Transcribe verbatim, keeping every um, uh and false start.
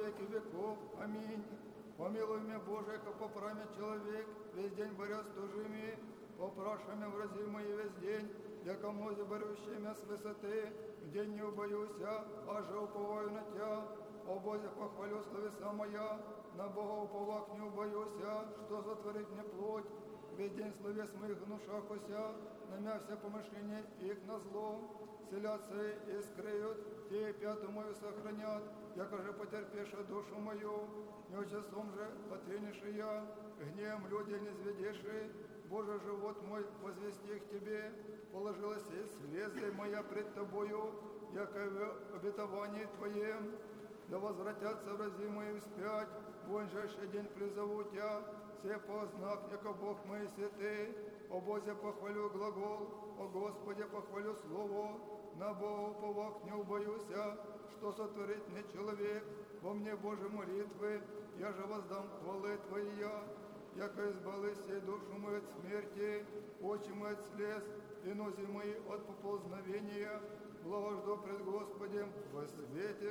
веки веков. Аминь. Помилуй меня, Боже, яко поправь меня человек, весь день боря с тужими, попрашай меня врази мои весь день, яко мнози борющие меня с высоты, в день не убоюся, а же уповаю на Тя. О Бозе, похвалю словеса моя, на Бога уповак не убоюся, что затворит мне плоть, весь день словес моих гнушахуся, на меня все помышления их на зло, селятся и скрыют, те пятую мою сохранят, яко же потерпеша душу мою, не часом же потрениши я, гневом люди не зведеши, Боже, живот мой возвести к Тебе, положилась и слезы моя пред Тобою, яко в обетовании Твоем, да возвратятся врази мои вспять, вон же еще день призову Тя, все познак, яко Бог мой святый, о Бозе похвалю глагол, о Господе похвалю слово, на Бога уповак не убоюся, что сотворит мне человек, во мне Божьи молитвы, я же воздам хвалы Твоя, яко избавил сей душу мою от смерти, очи мои от слез, и нози мои от поползновения, благожду пред Господем во свете